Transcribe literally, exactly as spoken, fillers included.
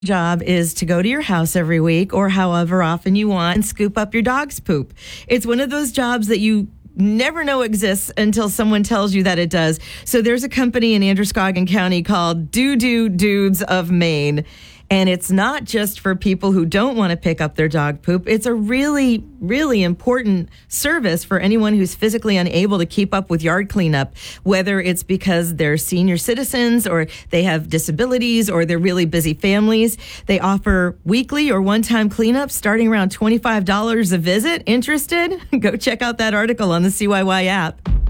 Job is to go to your house every week or however often you want and scoop up your dog's poop. It's one of those jobs that you never know exists until someone tells you that it does. So there's a company in Androscoggin County called Doo Doo Dudes of Maine. And it's not just for people who don't want to pick up their dog poop. It's a really, really important service for anyone who's physically unable to keep up with yard cleanup, whether it's because they're senior citizens or they have disabilities or they're really busy families. They offer weekly or one-time cleanup starting around twenty-five dollars a visit. Interested? Go check out that article on the C Y Y app.